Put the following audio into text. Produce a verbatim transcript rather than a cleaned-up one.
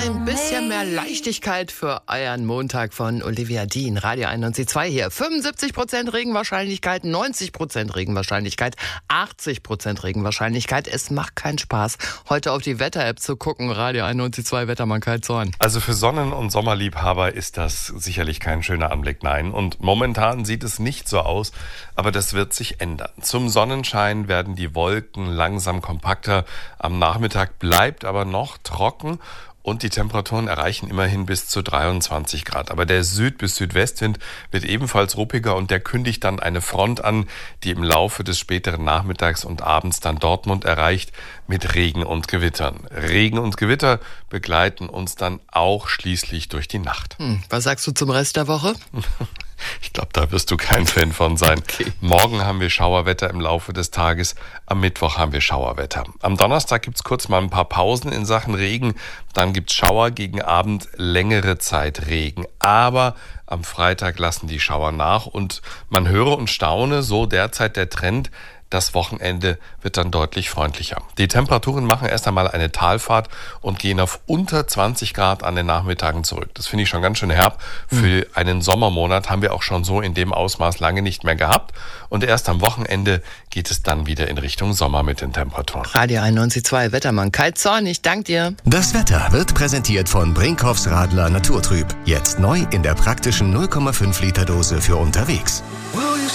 Ein bisschen mehr Leichtigkeit für euren Montag von Olivia Dean, Radio einundneunzig Komma zwei hier. fünfundsiebzig Prozent Regenwahrscheinlichkeit, neunzig Prozent Regenwahrscheinlichkeit, achtzig Prozent Regenwahrscheinlichkeit. Es macht keinen Spaß, heute auf die Wetter-App zu gucken. Radio einundneunzig Komma zwei Wettermann Kai Zorn. Also für Sonnen- und Sommerliebhaber ist das sicherlich kein schöner Anblick, nein. Und momentan sieht es nicht so aus, aber das wird sich ändern. Zum Sonnenschein werden die Wolken langsam kompakter. Am Nachmittag bleibt aber noch trocken. Und die Temperaturen erreichen immerhin bis zu dreiundzwanzig Grad. Aber der Süd- bis Südwestwind wird ebenfalls ruppiger und der kündigt dann eine Front an, die im Laufe des späteren Nachmittags und abends dann Dortmund erreicht mit Regen und Gewittern. Regen und Gewitter begleiten uns dann auch schließlich durch die Nacht. Hm, was sagst du zum Rest der Woche? Ich glaube, da wirst du kein Fan von sein. Okay. Morgen haben wir Schauerwetter im Laufe des Tages. Am Mittwoch haben wir Schauerwetter. Am Donnerstag gibt's kurz mal ein paar Pausen in Sachen Regen. Dann gibt's Schauer, gegen Abend längere Zeit Regen. Aber am Freitag lassen die Schauer nach. Und man höre und staune, so derzeit der Trend, das Wochenende wird dann deutlich freundlicher. Die Temperaturen machen erst einmal eine Talfahrt und gehen auf unter zwanzig Grad an den Nachmittagen zurück. Das finde ich schon ganz schön herb. Für einen Sommermonat haben wir auch schon so in dem Ausmaß lange nicht mehr gehabt. Und erst am Wochenende geht es dann wieder in Richtung Sommer mit den Temperaturen. Radio einundneunzig Komma zwei Wettermann Kai Zorn, ich danke dir. Das Wetter wird präsentiert von Brinkhoffs Radler Naturtrüb. Jetzt neu in der praktischen null Komma fünf Liter Dose für unterwegs.